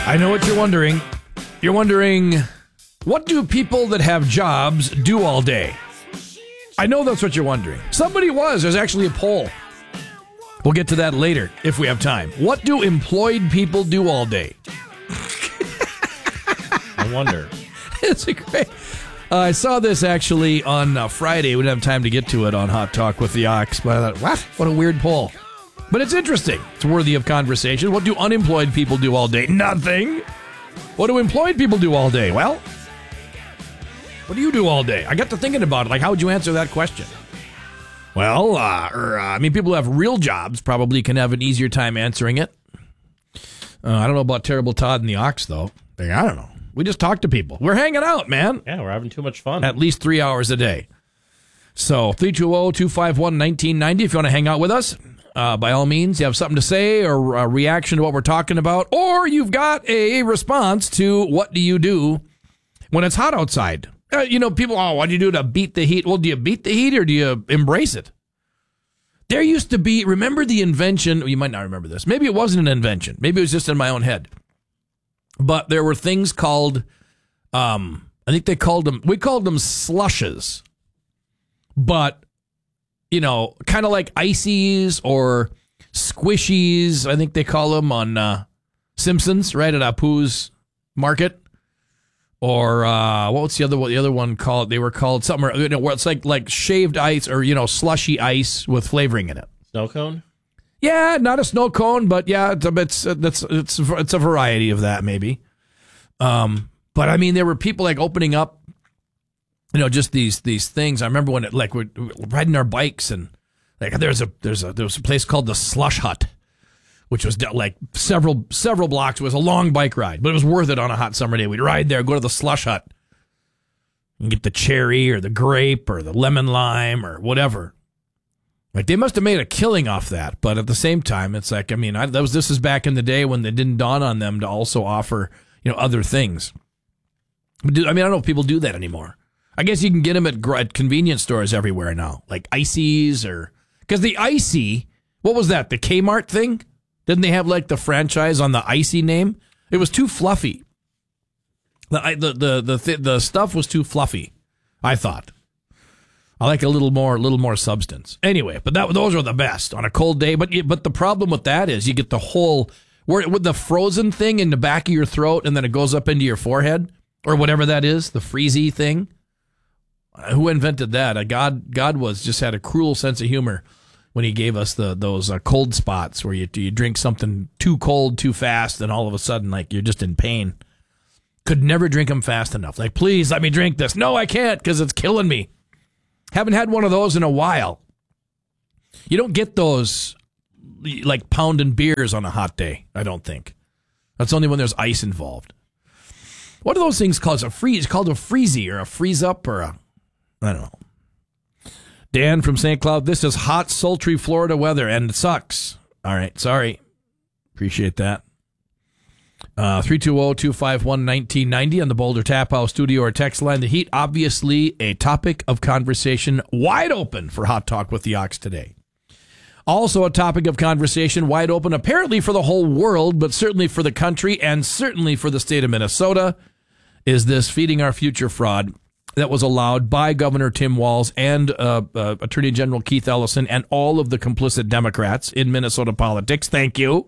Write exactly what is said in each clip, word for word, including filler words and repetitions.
I know what you're wondering. You're wondering, what do people that have jobs do all day? I know that's what you're wondering. Somebody was. There's actually a poll. We'll get to that later if we have time. What do employed people do all day? I wonder. It's a great... Uh, I saw this actually on uh, Friday. We didn't have time to get to it on Hot Talk with the Ox, but I thought, what? What a weird poll. But it's interesting. It's worthy of conversation. What do unemployed people do all day? Nothing. What do employed people do all day? Well, what do you do all day? I got to thinking about it. Like, how would you answer that question? Well, uh, or, uh, I mean, people who have real jobs probably can have an easier time answering it. Uh, I don't know about Terrible Todd and the Ox, though. I don't know. We just talk to people. We're hanging out, man. Yeah, we're having too much fun. At least three hours a day. So, three two zero, two five one, one nine nine zero if you want to hang out with us. Uh, by all means, you have something to say or a reaction to what we're talking about, or you've got a response to what do you do when it's hot outside. Uh, you know, people, oh, what do you do to beat the heat? Well, do you beat the heat or do you embrace it? There used to be, remember the invention, well, you might not remember this. Maybe it wasn't an invention. Maybe it was just in my own head. But there were things called, um, I think they called them, we called them slushes. But, you know, kind of like ices or squishies, I think they call them on uh, Simpsons, right, at Apu's Market. Or uh, what was the other one? The other one called? They were called something. You know, where it's like like shaved ice or you know slushy ice with flavoring in it. Snow cone? Yeah, not a snow cone, but yeah, it's it's it's it's, it's a variety of that maybe. Um, but I mean, there were people like opening up, you know, just these these things. I remember when it like we're riding our bikes and like there's a there's a there was a place called the Slush Hut, which was like several several blocks. It was a long bike ride, but it was worth it on a hot summer day. We'd ride there, go to the Slush Hut, and get the cherry or the grape or the lemon lime or whatever. Like they must have made a killing off that, but at the same time, it's like I mean, I, that was this is back in the day when it didn't dawn on them to also offer you know other things. But do, I mean, I don't know if people do that anymore. I guess you can get them at, at convenience stores everywhere now, like Ices or because the Icy, what was that? The Kmart thing? Didn't they have like the franchise on the Icy name? It was too fluffy. The the the the th- the stuff was too fluffy. I thought. I like a little more, little more substance. Anyway, but that those are the best on a cold day. But but the problem with that is you get the whole where with the frozen thing in the back of your throat, and then it goes up into your forehead or whatever that is, the freezy thing. Who invented that? Uh, God God was just had a cruel sense of humor when he gave us the those uh, cold spots where you you drink something too cold too fast, and all of a sudden like you're just in pain. Could never drink them fast enough. Like, please let me drink this. No, I can't because it's killing me. Haven't had one of those in a while. You don't get those like pounding beers on a hot day, I don't think. That's only when there's ice involved. What are those things called? It's a freeze, called a freezy or a freeze up or a, I don't know. Dan from Saint Cloud, this is hot, sultry Florida weather and it sucks. All right, sorry. Appreciate that. Uh, three two zero, two five one, one nine nine zero on the Boulder Tap House studio or text line. The heat, obviously a topic of conversation wide open for Hot Talk with the Ox today. Also a topic of conversation wide open apparently for the whole world, but certainly for the country and certainly for the state of Minnesota, is this Feeding Our Future fraud that was allowed by Governor Tim Walz and uh, uh, Attorney General Keith Ellison and all of the complicit Democrats in Minnesota politics. Thank you.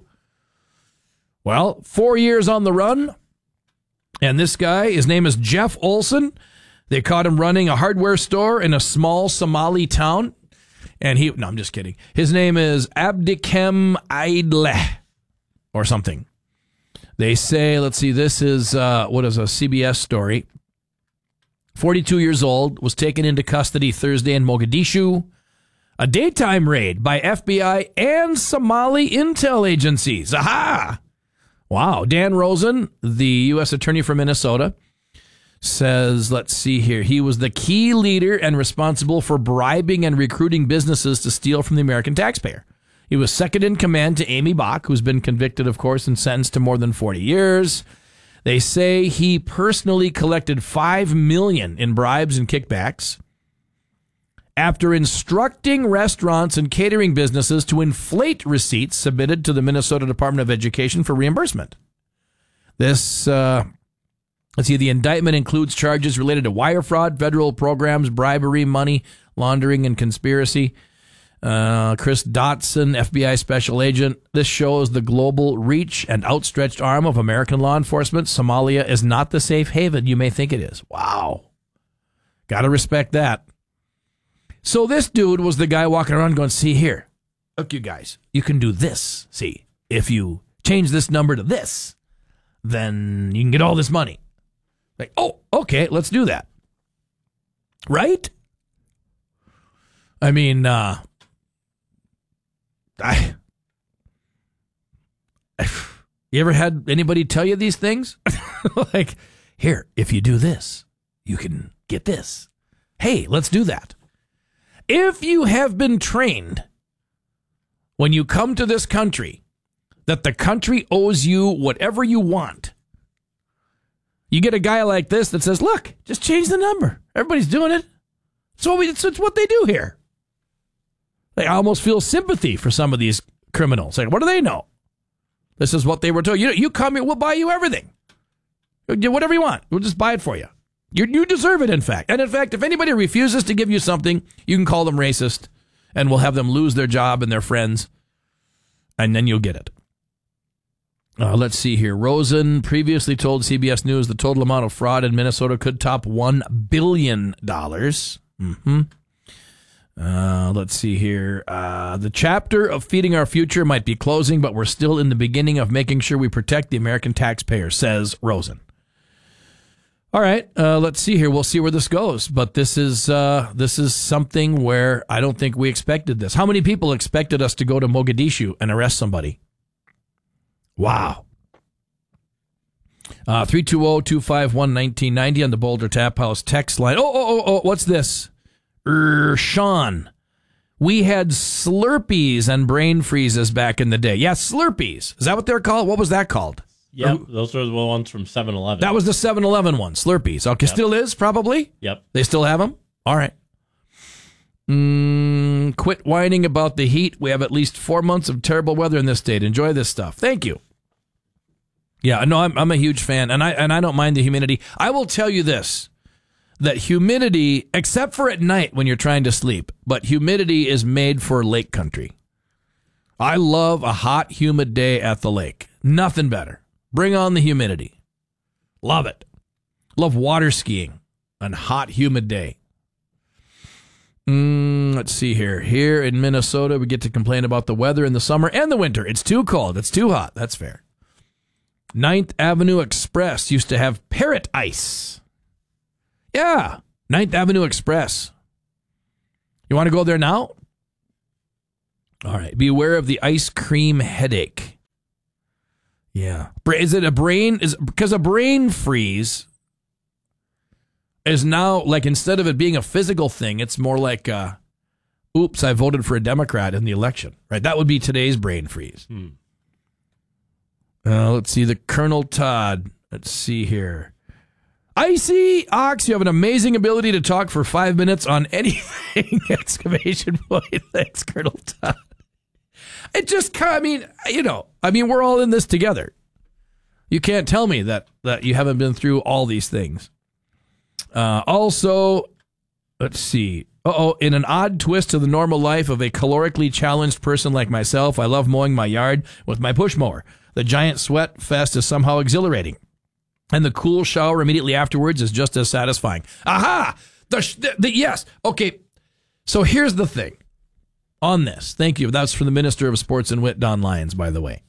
Well, four years on the run, and this guy, his name is Jeff Olson. They caught him running a hardware store in a small Somali town, and he, no, I'm just kidding. His name is Abdikem Aidleh, or something. They say, let's see, this is, uh, what is a C B S story. forty-two years old, was taken into custody Thursday in Mogadishu. A daytime raid by F B I and Somali intel agencies. Aha! Wow. Dan Rosen, the U S attorney for Minnesota, says, let's see here, he was the key leader and responsible for bribing and recruiting businesses to steal from the American taxpayer. He was second in command to Amy Bach, who's been convicted, of course, and sentenced to more than forty years. They say he personally collected five million dollars in bribes and kickbacks after instructing restaurants and catering businesses to inflate receipts submitted to the Minnesota Department of Education for reimbursement. This, uh, let's see, the indictment includes charges related to wire fraud, federal programs, bribery, money laundering, and conspiracy. Uh, Chris Dotson, F B I special agent. This shows the global reach and outstretched arm of American law enforcement. Somalia is not the safe haven you may think it is. Wow. Got to respect that. So this dude was the guy walking around going, see here, look, you guys, you can do this. See, if you change this number to this, then you can get all this money. Like, oh, okay, let's do that. Right? I mean, uh, I, you ever had anybody tell you these things? Like, here, if you do this, you can get this. Hey, let's do that. If you have been trained when you come to this country that the country owes you whatever you want, you get a guy like this that says, look, just change the number. Everybody's doing it. So it's, it's what they do here. They almost feel sympathy for some of these criminals. Like, what do they know? This is what they were told. You, you come here, we'll buy you everything. Whatever you want. We'll just buy it for you. You, you deserve it, in fact. And in fact, if anybody refuses to give you something, you can call them racist, and we'll have them lose their job and their friends, and then you'll get it. Uh, let's see here. Rosen previously told C B S News the total amount of fraud in Minnesota could top one billion dollars. Mm-hmm. Uh, let's see here. Uh, the chapter of Feeding Our Future might be closing, but we're still in the beginning of making sure we protect the American taxpayer, says Rosen. All right, uh, let's see here. We'll see where this goes. But this is uh, this is something where I don't think we expected this. How many people expected us to go to Mogadishu and arrest somebody? Wow. Uh, three two zero, two five one, one nine nine zero on the Boulder Tap House text line. Oh, oh, oh, oh, what's this? Er, Sean, we had Slurpees and brain freezes back in the day. Yeah, Slurpees. Is that what they're called? What was that called? Yeah, those were the ones from seven eleven. That was the seven eleven one, Slurpees. Okay, yep. Still is, probably? Yep. They still have them? All right. Mm, quit whining about the heat. We have at least four months of terrible weather in this state. Enjoy this stuff. Thank you. Yeah, no, I'm, I'm a huge fan, and I and I don't mind the humidity. I will tell you this, that humidity, except for at night when you're trying to sleep, but humidity is made for lake country. I love a hot, humid day at the lake. Nothing better. Bring on the humidity. Love it. Love water skiing on hot, humid day. Mm, let's see here. Here in Minnesota, we get to complain about the weather in the summer and the winter. It's too cold. It's too hot. That's fair. Ninth Avenue Express used to have parrot ice. Yeah, Ninth Avenue Express. You want to go there now? All right. Beware of the ice cream headache. Yeah. Is it a brain? Is because a brain freeze is now, like, instead of it being a physical thing, it's more like, uh, oops, I voted for a Democrat in the election. Right? That would be today's brain freeze. Hmm. Uh, let's see. The Colonel Todd. Let's see here. Icy Ox, you have an amazing ability to talk for five minutes on anything! Exclamation point. Thanks, Colonel Todd. It just, I mean, you know, I mean, we're all in this together. You can't tell me that, that you haven't been through all these things. Uh, also, let's see. Uh-oh, in an odd twist to the normal life of a calorically challenged person like myself, I love mowing my yard with my push mower. The giant sweat fest is somehow exhilarating. And the cool shower immediately afterwards is just as satisfying. Aha! The, the, the yes. Okay. So here's the thing on this. Thank you. That's from the Minister of Sports and Wit, Don Lyons, by the way.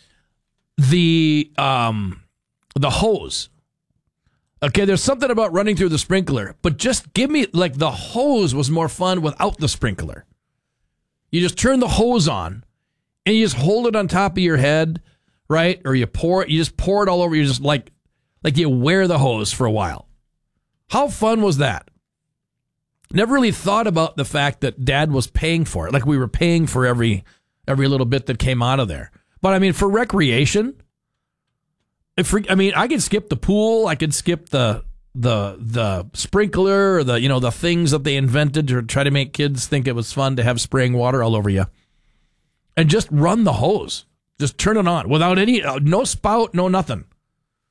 The um, the hose. Okay, there's something about running through the sprinkler, but just give me, like, the hose was more fun without the sprinkler. You just turn the hose on, and you just hold it on top of your head, right? Or you pour it, you just pour it all over. You just like, like you wear the hose for a while. How fun was that? Never really thought about the fact that Dad was paying for it. Like we were paying for every every little bit that came out of there. But I mean, for recreation, if I mean, I could skip the pool. I could skip the the the sprinkler or the you know the things that they invented to try to make kids think it was fun to have spraying water all over you, and just run the hose. Just turn it on without any, uh, no spout, no nothing.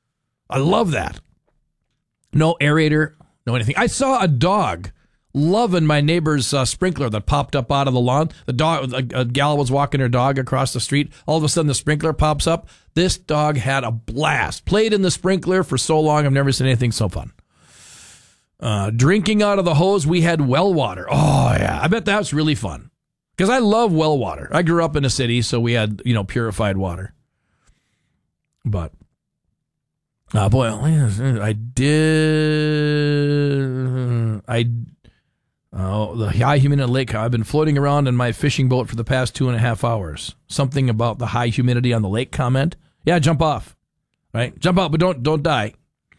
I love that. No aerator, no anything. I saw a dog loving my neighbor's uh, sprinkler that popped up out of the lawn. The dog, a, a gal was walking her dog across the street. All of a sudden, the sprinkler pops up. This dog had a blast. Played in the sprinkler for so long. I've never seen anything so fun. Uh, drinking out of the hose, we had well water. Oh, yeah. I bet that was really fun. Because I love well water. I grew up in a city, so we had, you know, purified water. But, uh, boy, I did, I, oh, the high humidity lake. I've been floating around in my fishing boat for the past two and a half hours. Something about the high humidity on the lake comment. Yeah, jump off, right? Jump out, but don't, don't die.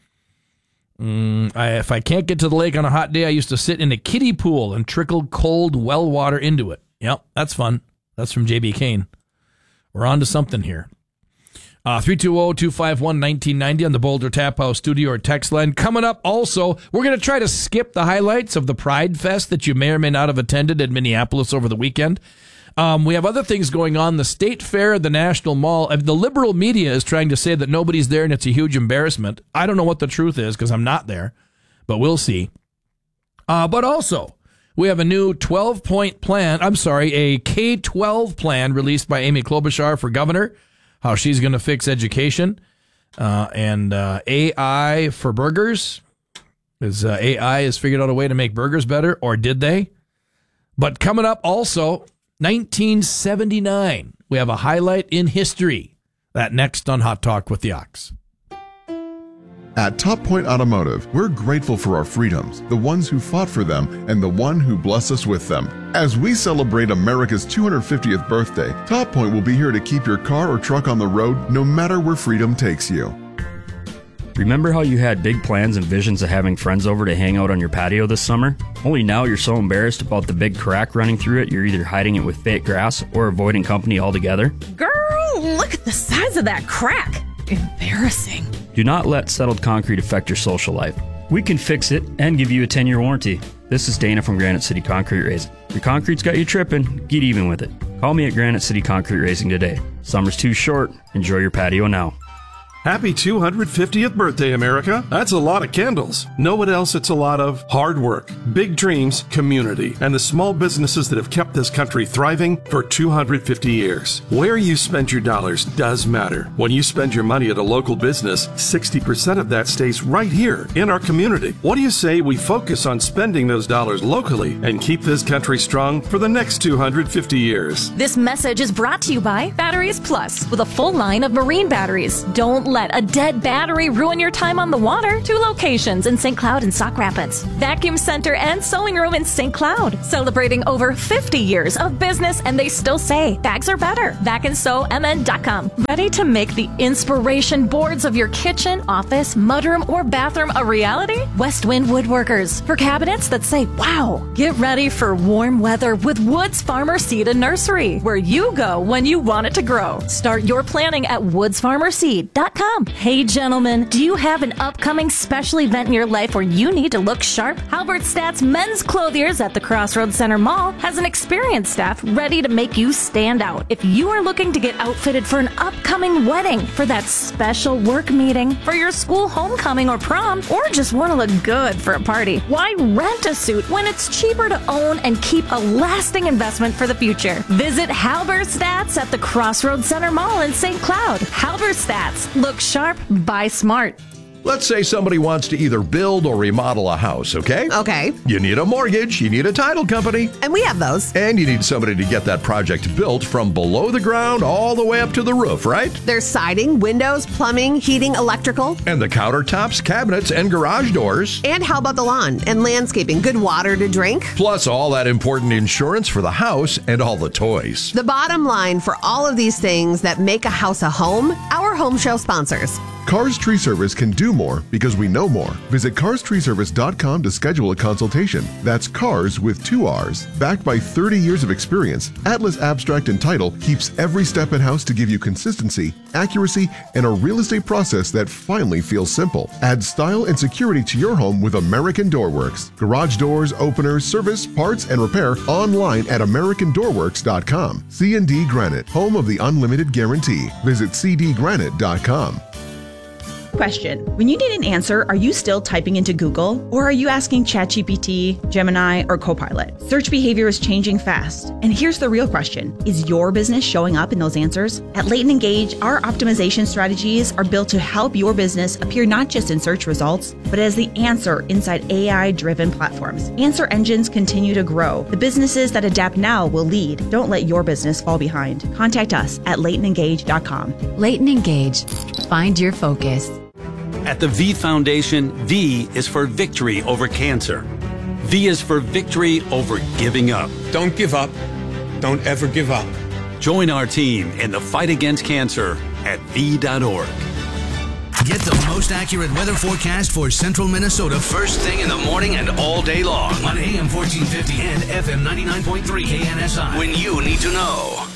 Mm, I, if I can't get to the lake on a hot day, I used to sit in a kiddie pool and trickle cold well water into it. Yep, that's fun. That's from J B Kane. We're on to something here. Uh, three two zero, two five one, one nine nine zero on the Boulder Tap House studio or text line. Coming up also, we're going to try to skip the highlights of the Pride Fest that you may or may not have attended in Minneapolis over the weekend. Um, we have other things going on. The State Fair, the National Mall. The liberal media is trying to say that nobody's there and it's a huge embarrassment. I don't know what the truth is because I'm not there, but we'll see. Uh, but also, we have a new twelve-point plan. I'm sorry, a K twelve plan released by Amy Klobuchar for governor, how she's going to fix education. Uh, and uh, A I for burgers. Is uh, A I has figured out a way to make burgers better, or did they? But coming up also, nineteen seventy-nine. We have a highlight in history. That next on Hot Talk with the Ox. At Top Point Automotive, we're grateful for our freedoms, the ones who fought for them, and the one who blessed us with them. As we celebrate America's two hundred fiftieth birthday, Top Point will be here to keep your car or truck on the road no matter where freedom takes you. Remember how you had big plans and visions of having friends over to hang out on your patio this summer? Only now you're so embarrassed about the big crack running through it, you're either hiding it with fake grass or avoiding company altogether? Girl, look at the size of that crack. Embarrassing. Do not let settled concrete affect your social life. We can fix it and give you a ten-year warranty. This is Dana from Granite City Concrete Raising. Your concrete's got you tripping, get even with it. Call me at Granite City Concrete Raising today. Summer's too short. Enjoy your patio now. Happy two hundred fiftieth birthday, America. That's a lot of candles. Know what else it's a lot of? Hard work, big dreams, community, and the small businesses that have kept this country thriving for two hundred fifty years. Where you spend your dollars does matter. When you spend your money at a local business, sixty percent of that stays right here in our community. What do you say we focus on spending those dollars locally and keep this country strong for the next two hundred fifty years? This message is brought to you by Batteries Plus, with a full line of marine batteries. Don't let a dead battery ruin your time on the water. Two locations in Saint Cloud and Sauk Rapids. Vacuum Center and Sewing Room in Saint Cloud. Celebrating over fifty years of business, and they still say bags are better. vac and sew m n dot com. Ready to make the inspiration boards of your kitchen, office, mudroom, or bathroom a reality? Westwind Woodworkers. For cabinets that say, wow. Get ready for warm weather with Woods Farmer Seed and Nursery, where you go when you want it to grow. Start your planning at woods farmer seed dot com. Hey gentlemen, do you have an upcoming special event in your life where you need to look sharp? Halberstadt's Men's Clothiers at the Crossroads Center Mall has an experienced staff ready to make you stand out. If you are looking to get outfitted for an upcoming wedding, for that special work meeting, for your school homecoming or prom, or just want to look good for a party, why rent a suit when it's cheaper to own and keep a lasting investment for the future? Visit Halberstadt's at the Crossroads Center Mall in Saint Cloud. Halberstadt's. Look sharp, buy smart. Let's say somebody wants to either build or remodel a house, okay? Okay. You need a mortgage, you need a title company. And we have those. And you need somebody to get that project built from below the ground all the way up to the roof, right? There's siding, windows, plumbing, heating, electrical. And the countertops, cabinets, and garage doors. And how about the lawn and landscaping? Good water to drink. Plus all that important insurance for the house and all the toys. The bottom line for all of these things that make a house a home, our home show sponsors. Cars Tree Service can do more because we know more. Visit cars tree service dot com to schedule a consultation. That's cars with two R's. Backed by thirty years of experience, Atlas Abstract and Title keeps every step in-house to give you consistency, accuracy, and a real estate process that finally feels simple. Add style and security to your home with American Door Works. Garage doors, openers, service, parts, and repair online at american door works dot com. C and D Granite, home of the unlimited guarantee. Visit c d granite dot com. Question. When you need an answer, are you still typing into Google? Or are you asking ChatGPT, Gemini, or Copilot? Search behavior is changing fast. And here's the real question. Is your business showing up in those answers? At Leighton Engage, our optimization strategies are built to help your business appear not just in search results, but as the answer inside A I-driven platforms. Answer engines continue to grow. The businesses that adapt now will lead. Don't let your business fall behind. Contact us at leighton engage dot com. Leighton Engage. Find your focus. At the V Foundation, V is for victory over cancer. V is for victory over giving up. Don't give up. Don't ever give up. Join our team in the fight against cancer at V dot org. Get the most accurate weather forecast for central Minnesota first thing in the morning and all day long on A M fourteen fifty and F M ninety-nine point three K N S I when you need to know.